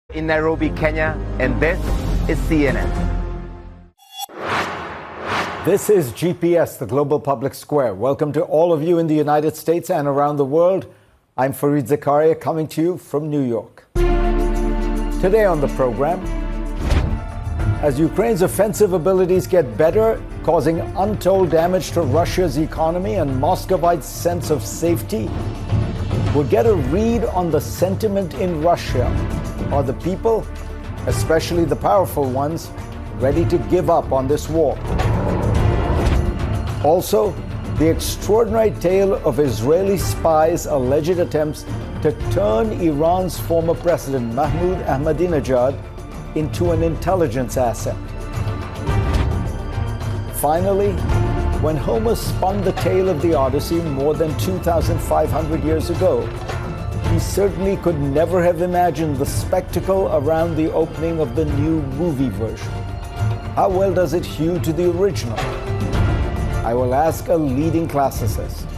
In Nairobi, Kenya, and this is CNN. This is GPS, the Global Public Square. Welcome to all of you in the United States and around the world. I'm Fareed Zakaria, coming to you from New York. Today on the program, as Ukraine's offensive abilities get better, causing untold damage to Russia's economy and Moscowite sense of safety, we'll get a read on the sentiment in Russia. Are the people, especially the powerful ones, ready to give up on this war? Also, the extraordinary tale of Israeli spies' alleged attempts to turn Iran's former president, Mahmoud Ahmadinejad, into an intelligence asset. Finally, when Homer spun the tale of the Odyssey more than 2,500 years ago, he certainly could never have imagined the spectacle around the opening of the new movie version. How well does it hew to the original? I will ask a leading classicist.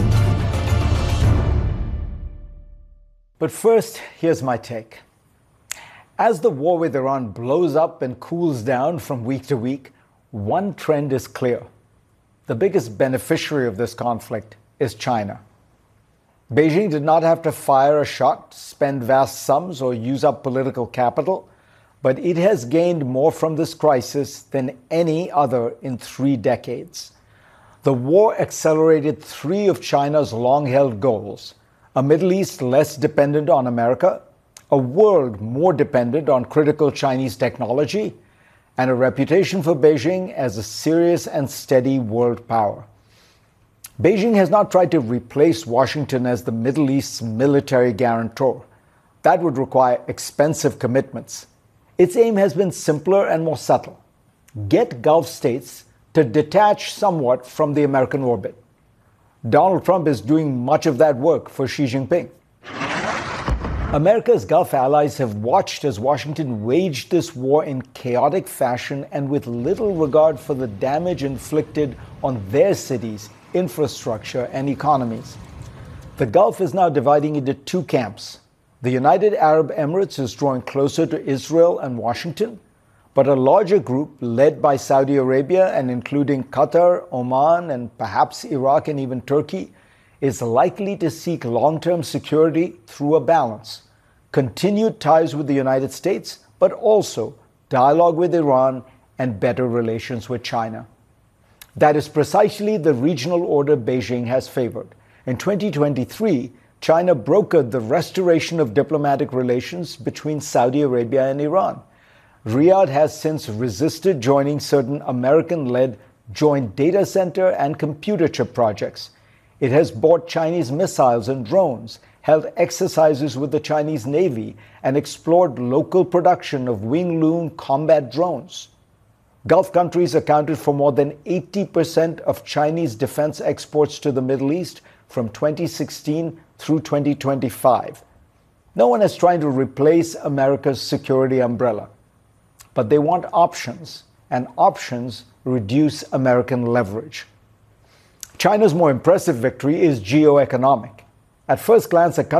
But first, here's my take. As the war with Iran blows up and cools down from week to week, one trend is clear. The biggest beneficiary of this conflict is China. Beijing did not have to fire a shot, spend vast sums, or use up political capital, but it has gained more from this crisis than any other in 3 decades. The war accelerated 3 of China's long-held goals: a Middle East less dependent on America, a world more dependent on critical Chinese technology, and a reputation for Beijing as a serious and steady world power. Beijing has not tried to replace Washington as the Middle East's military guarantor. That would require expensive commitments. Its aim has been simpler and more subtle: get Gulf states to detach somewhat from the American orbit. Donald Trump is doing much of that work for Xi Jinping. America's Gulf allies have watched as Washington waged this war in chaotic fashion and with little regard for the damage inflicted on their cities, infrastructure, and economies. The Gulf is now dividing into 2 camps. The United Arab Emirates is drawing closer to Israel and Washington, but a larger group led by Saudi Arabia and including Qatar, Oman, and perhaps Iraq and even Turkey is likely to seek long-term security through a balance: continued ties with the United States, but also dialogue with Iran and better relations with China. That is precisely the regional order Beijing has favored. In 2023, China brokered the restoration of diplomatic relations between Saudi Arabia and Iran. Riyadh has since resisted joining certain American-led joint data center and computer chip projects. It has bought Chinese missiles and drones, held exercises with the Chinese Navy, and explored local production of Wing-Loon combat drones. Gulf countries accounted for more than 80% of Chinese defense exports to the Middle East from 2016 through 2025. No one is trying to replace America's security umbrella, but they want options, and options reduce American leverage. China's more impressive victory is geoeconomic. At first glance, a